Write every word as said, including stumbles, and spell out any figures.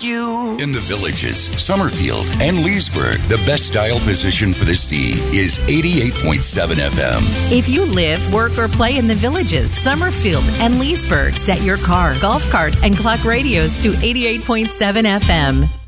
you. In the Villages, Summerfield, and Leesburg, the best dial position for the sea is eighty-eight point seven F M. If you live, work, or play in the Villages, Summerfield, and Leesburg, set your car, golf cart, and clock radios to eighty-eight point seven F M.